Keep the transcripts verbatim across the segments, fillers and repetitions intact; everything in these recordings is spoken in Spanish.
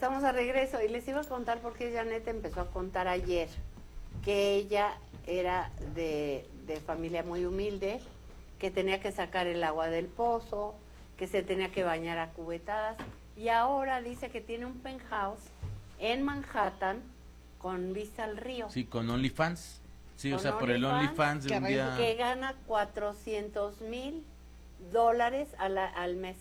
estamos a regreso y les iba a contar porque Janet empezó a contar ayer que ella era de, de familia muy humilde, que tenía que sacar el agua del pozo, que se tenía que bañar a cubetadas, y ahora dice que tiene un penthouse en Manhattan con vista al río. Sí, con OnlyFans. Sí, con o sea, por el OnlyFans de un día... Que gana cuatrocientos mil dólares a la, al mes.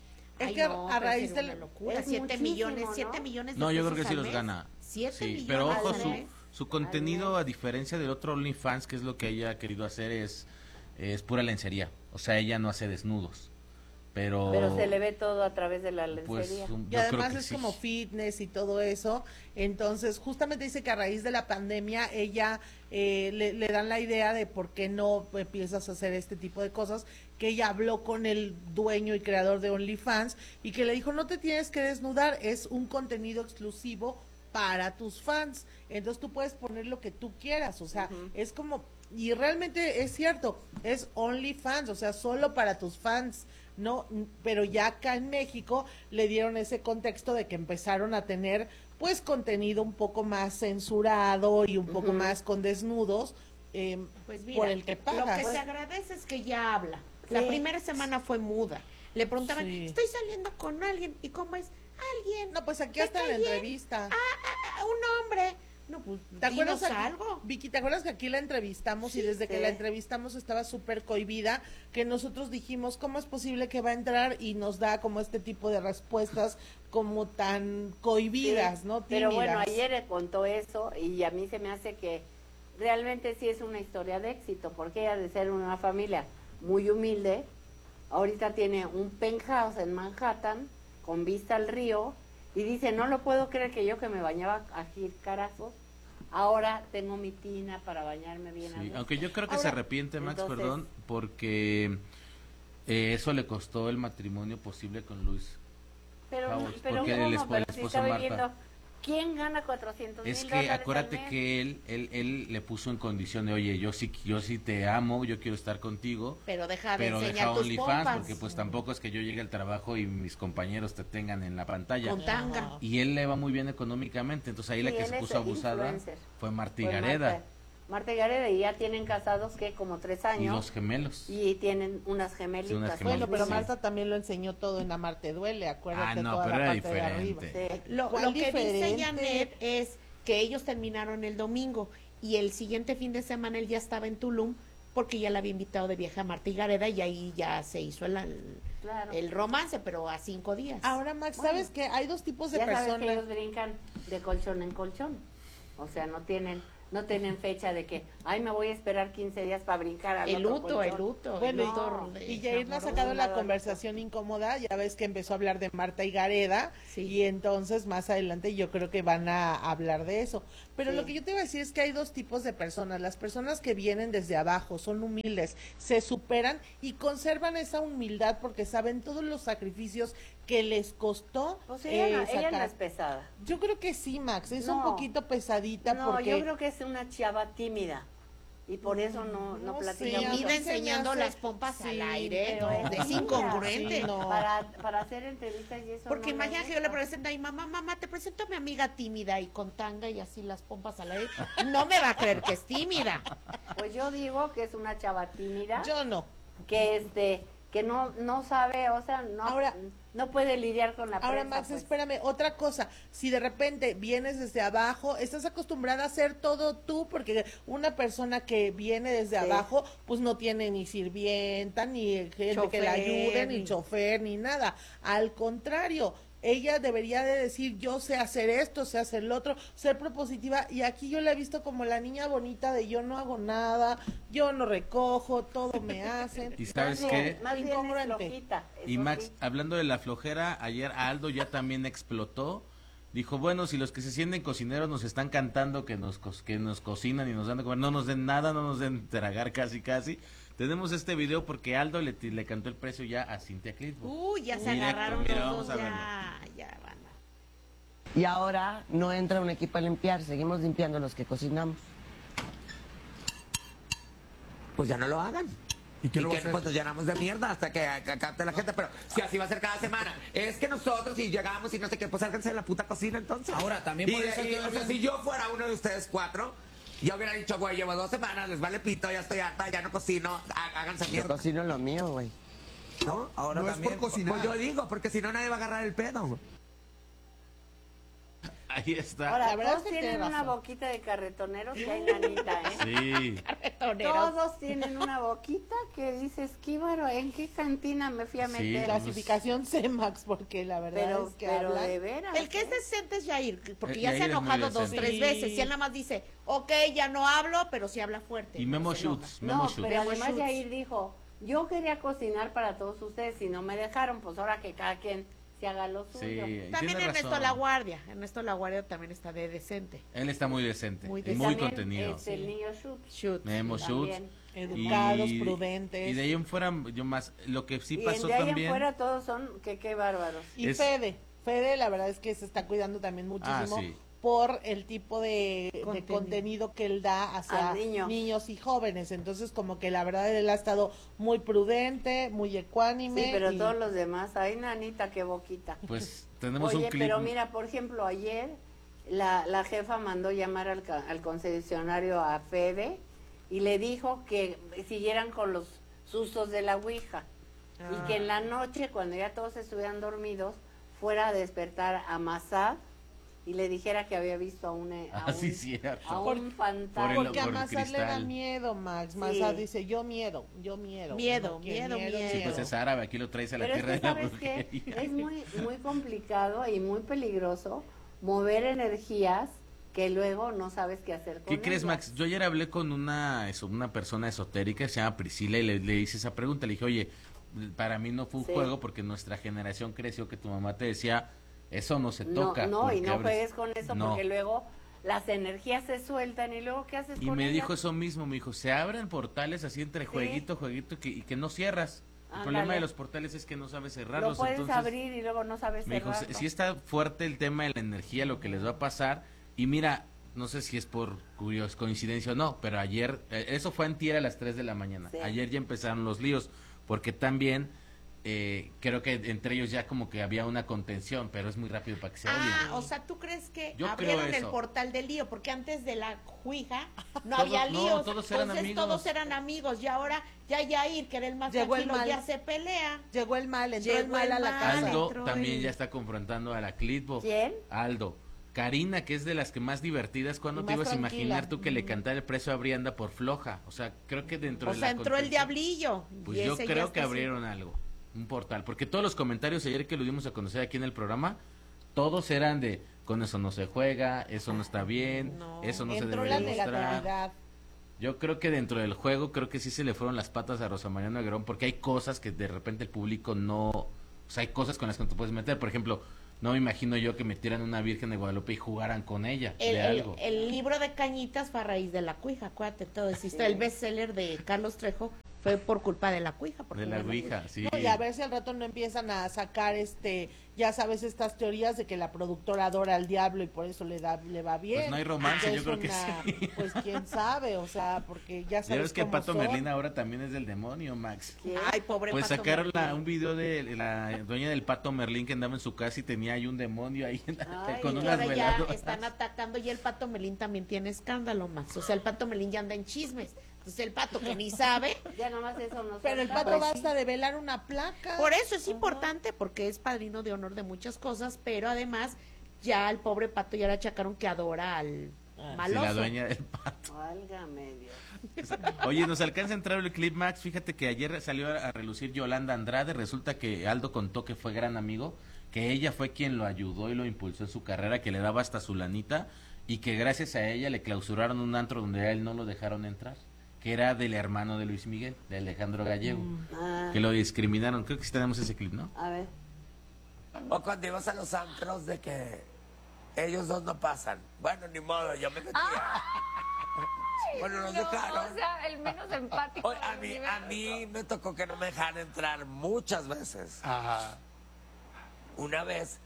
Es Ay, que no, a raíz del... del... siete millones, siete millones de No, yo pesos creo que sí al los mes. gana. siete Sí, millones pero ojo, al su, mes. su contenido, a diferencia del otro OnlyFans, que es lo que ella ha querido hacer, es, es pura lencería. O sea, ella no hace desnudos. Pero, pero se le ve todo a través de la lencería. Pues, un, y además que es sí. como fitness y todo eso. Entonces, justamente dice que a raíz de la pandemia, ella eh, le, le dan la idea de por qué no empiezas a hacer este tipo de cosas, que ella habló con el dueño y creador de OnlyFans y que le dijo, no te tienes que desnudar, es un contenido exclusivo para tus fans. Entonces tú puedes poner lo que tú quieras, o sea, uh-huh. es como, y realmente es cierto, es OnlyFans, o sea, solo para tus fans. No, pero ya acá en México le dieron ese contexto de que empezaron a tener pues contenido un poco más censurado y un poco uh-huh. más con desnudos eh, pues mira, por el que pagas. Lo que se agradece es que ya habla. Sí. La primera semana fue muda. Le preguntaban, sí. estoy saliendo con alguien, ¿y cómo es? Alguien. No, pues aquí está en la entrevista. Ah, ah, un hombre. No, pues, ¿te acuerdas aquí, algo? Vicky, ¿te acuerdas que aquí la entrevistamos sí, y desde sí. que la entrevistamos estaba súper cohibida, que nosotros dijimos, ¿cómo es posible que va a entrar y nos da como este tipo de respuestas como tan cohibidas, sí, ¿no? Tímidas. Pero bueno, ayer le contó eso y a mí se me hace que realmente sí es una historia de éxito, porque ella de ser una familia muy humilde, ahorita tiene un penthouse en Manhattan con vista al río. Y dice, no lo puedo creer que yo que me bañaba aquí carazos, ahora tengo mi tina para bañarme bien. Sí, aunque yo creo que ahora, se arrepiente, Max, entonces, perdón, porque eh, eso le costó el matrimonio posible con Luis. Pero, Favos, pero porque ¿cómo? el, esp Pero el si esposo está Marta. Viviendo, ¿quién gana cuatrocientos mil Es que dólares acuérdate al mes? que él, él, él le puso en condición de, oye, yo sí, yo sí te amo, yo quiero estar contigo, pero deja de pero enseñar deja tus OnlyFans, pompas. porque pues tampoco es que yo llegue al trabajo y mis compañeros te tengan en la pantalla. Con tanga. Y él le va muy bien económicamente, entonces ahí sí, la que se puso abusada influencer. fue Marta Gareda. Marta, Marta Gareda, y ya tienen casados que como tres años. Y dos gemelos. Y tienen unas gemelitas. Sí, unas bueno, pero Marta también lo enseñó todo en Amarte Duele, acuérdate. Ah, no, toda pero la era parte diferente. De arriba. Sí. Lo, lo que dice Janet es que ellos terminaron el domingo y el siguiente fin de semana él ya estaba en Tulum porque ya la había invitado de viaje a Marta y Gareda y ahí ya se hizo el, el, claro. el romance, pero a cinco días. Ahora, Max, bueno, ¿sabes que hay dos tipos de ya personas? Sabes que ellos brincan de colchón en colchón, o sea, no tienen no tienen fecha de que, ay, me voy a esperar quince días para brincar al el otro luto, colchón. el luto, bueno, el luto y, y Jair nos ha sacado la conversación incómoda, ya ves que empezó a hablar de Marta y Gareda, sí. y entonces más adelante yo creo que van a hablar de eso, pero sí. lo que yo te iba a decir es que hay dos tipos de personas, las personas que vienen desde abajo, son humildes, se superan y conservan esa humildad porque saben todos los sacrificios que les costó. O sea, ella, eh, no, sacar. ella no es pesada. Yo creo que sí, Max, es no, un poquito pesadita no, porque... yo creo que es una chava tímida y por eso no, no, no platica. Y vida enseñando hace... las pompas sí, al aire, no, es incongruente. Sí, no. para, para hacer entrevistas y eso. Porque no imagínate que yo le presento a mi mamá, mamá, te presento a mi amiga tímida y con tanga y así las pompas al aire. No me va a creer que es tímida. Pues yo digo que es una chava tímida. Yo no. Que este... que no no sabe, o sea, no ahora, no puede lidiar con la ahora prensa. Max, pues. espérame, otra cosa, si de repente vienes desde abajo, estás acostumbrada a hacer todo tú, porque una persona que viene desde sí. abajo, pues no tiene ni sirvienta, ni gente chofer, que la ayude, ni chofer, ni nada, al contrario, ella debería de decir, yo sé hacer esto, sé hacer lo otro, ser propositiva, y aquí yo la he visto como la niña bonita de yo no hago nada, yo no recojo, todo me hacen. ¿Y sabes más qué? Bien, más bien es flojita, es y Max, sí. hablando de la flojera, ayer Aldo ya también explotó, dijo, bueno, si los que se sienten cocineros nos están cantando que nos, que nos cocinan y nos dan de comer, no nos den nada, no nos den tragar casi casi. Tenemos este video porque Aldo le, le cantó el precio ya a Cintia Clitbo. Uy, ya se Directo, agarraron mira, los vamos dos, a ya, ya van. Y ahora no entra un equipo a limpiar, seguimos limpiando los que cocinamos. Pues ya no lo hagan. ¿Y qué y lo va que a hacer? pues, nos llenamos de mierda hasta que, que capte la gente, pero si así va a ser cada semana. Es que nosotros si llegamos y no sé qué, pues sálganse de la puta cocina entonces. Ahora, también y, por eso y, que- o sea, si yo fuera uno de ustedes cuatro, yo hubiera dicho, güey, llevo dos semanas, les vale pito, ya estoy harta, ya no cocino, há- háganse Yo mierda. cocino lo mío, güey. ¿No? Ahora No es también, por cocinar. Pues yo digo, porque si no nadie va a agarrar el pedo. Ahí está. Ahora, La verdad todos es que tienen tiene una razón. boquita de carretoneros que hay nanita, ¿eh? Sí. Todos tienen una boquita que dices, qué baro, ¿en qué cantina me fui a Sí, meter? Clasificación C-Max, porque la verdad Pero, es que pero hablan- de veras. El que es ¿eh? decente es Yair, porque Eh, ya se ha Yair es muy enojado dos, decente. tres Sí. veces. Y él nada más dice, ok, ya no hablo, pero sí habla fuerte. Y no Memo se enoja. Shoots, Memo No, Shoots. pero Memo además Schutz. Yair dijo, yo quería cocinar para todos ustedes y no me dejaron, pues ahora que cada quien se haga lo Sí, suyo. También tiene Ernesto razón. La Guardia. Ernesto La Guardia también está de decente. Él está muy decente Muy y decente. muy También, contenido. este, el niño Shoot. Shoot. Memo Shoots. También. Educados, prudentes. Y de ahí en fuera, yo más, lo que sí Y en pasó de ahí también. en fuera todos son, que qué bárbaros. Y es- Fede, Fede la verdad es que se está cuidando también muchísimo Ah, sí. por el tipo de de Contenido. contenido que él da hacia Al niño. niños y jóvenes. Entonces como que la verdad él ha estado muy prudente, muy ecuánime. Sí, pero y- todos los demás, ay, nanita, qué boquita. Pues tenemos Oye, un clip. pero mira, por ejemplo, ayer la, la jefa mandó llamar al, ca- al concesionario a Fede y le dijo que siguieran con los sustos de la Ouija y que en la noche, cuando ya todos estuvieran dormidos, fuera a despertar a Masad y le dijera que había visto a un, a Ah, sí, un, cierto. a Por- un fantasma. por el- Porque a por el Mazar le da cristal. miedo, Max. Sí. Mazar dice, yo miedo, yo miedo. Miedo, No, que miedo, miedo. Sí, pues es árabe, aquí lo traes a la Pero es tierra que, de la ¿sabes qué? brujería. Es muy, muy complicado y muy peligroso mover energías que luego no sabes qué hacer con ¿Qué crees, ellas. Max? Yo ayer hablé con una, eso, una persona esotérica, se llama Priscila, y le, le hice esa pregunta. Le dije, oye, para mí no fue un Sí. juego porque nuestra generación creció que tu mamá te decía, eso no se No, toca. no, y porque no abres-". juegues con eso No. porque luego las energías se sueltan y luego ¿qué haces Y con me ellas? dijo eso mismo, me dijo, se abren portales así entre jueguito, jueguito, y que, y que no cierras. El Ándale. problema de los portales es que no sabes Lo cerrarlos. puedes entonces, abrir y luego no sabes me dijo, cerrarlo. sí está fuerte el tema de la energía, lo que les va a pasar. Y mira, no sé si es por curios, coincidencia o no, pero ayer, eh, eso fue antier a las tres de la mañana. Sí. Ayer ya empezaron los líos, porque también eh, creo que entre ellos ya como que había una contención, pero es muy rápido para que se Ah, odien. o sea, ¿tú crees que Yo abrieron creo el eso. portal del lío? Porque antes de la Ouija no Todos- había no, líos. todos eran Entonces amigos. todos eran amigos. Y ahora ya Yair, que era el más Llegó el tranquilo, mal. ya se pelea. Llegó el mal, entró Llegó el mal el a la mal. casa. Aldo entró también el- ya está confrontando a la Clitbo. ¿Quién? Aldo. Karina, que es de las que más divertidas, ¿cuándo Y te más ibas a tranquila. imaginar tú que le cantara el precio a Brianda por floja? O sea, creo que dentro O de sea, la entró el contención- diablillo. Pues y yo ese ya creo está que así. abrieron algo, un portal, porque todos los comentarios ayer que lo dimos a conocer aquí en el programa, todos eran de, con eso no se juega, eso no está bien, No, eso no se Entró debe la demostrar. negatividad. Yo creo que dentro del juego, creo que sí se le fueron las patas a Rosa María Negrón, porque hay cosas que de repente el público no, o sea, hay cosas con las que no te puedes meter, por ejemplo, no me imagino yo que metieran una Virgen de Guadalupe y jugaran con ella, El, de el- algo. el libro de Cañitas fue a raíz de la Cuija, acuérdate todo eso. El bestseller de Carlos Trejo fue por culpa de la Cuija. porque De la no- Ouija, sí. No, y a ver si al rato no empiezan a sacar, este, ya sabes, estas teorías de que la productora adora al diablo y por eso le da le va bien. Pues no hay romance, Que yo es creo que una- sí. Pues quién sabe, o sea, porque ya Ya sabes ves que cómo Pato son. Merlín ahora también es del demonio, Max. ¿Quién? Ay, pobre Pues Pato sacaron la- Merlín. un video de la dueña del Pato Merlín que andaba en su casa y tenía ahí un demonio ahí en la- Ay, con Y unas ahora ya veladoras. están atacando y el Pato Melín también tiene escándalo más. O sea, el Pato Melín ya anda en chismes. Entonces el Pato que ni sabe. Ya nomás eso no Pero el falta. pato Pues basta de velar una placa. Por eso es importante, porque es padrino de honor de muchas cosas, pero además ya al pobre Pato ya le achacaron que adora al Sí, maloso. la dueña del Pato. Válgame Dios. Oye, nos alcanza a entrar el clip, Max. Fíjate que ayer salió a, a relucir Yolanda Andrade. Resulta que Aldo contó que fue gran amigo, que ella fue quien lo ayudó y lo impulsó en su carrera, que le daba hasta su lanita y que gracias a ella le clausuraron un antro donde a él no lo dejaron entrar, que era del hermano de Luis Miguel, de Alejandro Gallego, Ah, que lo discriminaron. Creo que sí tenemos ese clip, ¿no? a ver. O cuando ibas a los antros de que ellos dos no pasan. Bueno, ni modo, yo me metía. Bueno, nos No, dejaron. o sea, el menos empático. Oye, a del mí, universo. a mí me tocó que no me dejaran entrar muchas veces. Ajá. Una vez,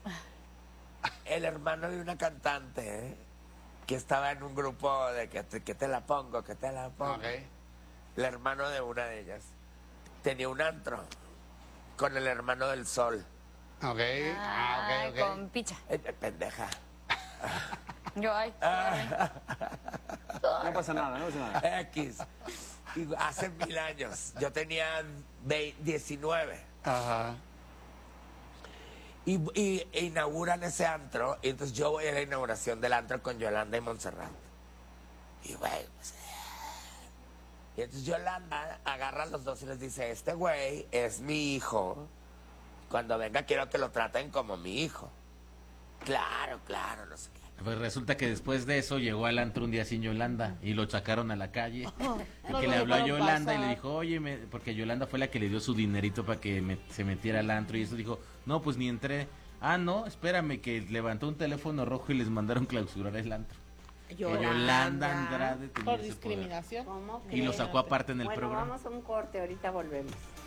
el hermano de una cantante ¿eh? que estaba en un grupo de que te, que te la pongo, que te la pongo. Ok. El hermano de una de ellas tenía un antro con el hermano del Sol. Ok, ah, Ay, ok, ok. con picha. Eh, eh, pendeja. Yo, ay. No pasa nada, no pasa nada. X. Y hace mil años. Yo tenía veinte, diecinueve. Ajá. Y, y e inauguran ese antro. Y entonces yo voy a la inauguración del antro con Yolanda y Montserrat. Y güey, pues, y entonces Yolanda agarra a los dos y les dice, este güey es mi hijo. Cuando venga quiero que lo traten como mi hijo. Claro, claro, no sé qué. Pues resulta que después de eso llegó al antro un día sin Yolanda y lo sacaron a la calle. Y no que lo le habló a dejaron Yolanda y pasar. le dijo, oye, me- porque Yolanda fue la que le dio su dinerito para que me- se metiera al antro. Y eso dijo, no, pues ni entré. Ah, no, espérame, que levantó un teléfono rojo y les mandaron clausurar el antro. Que Yolanda Andrade tenía Por ese poder. discriminación. ¿Cómo Y lo crees? sacó aparte en el bueno, programa. vamos a un corte, ahorita volvemos.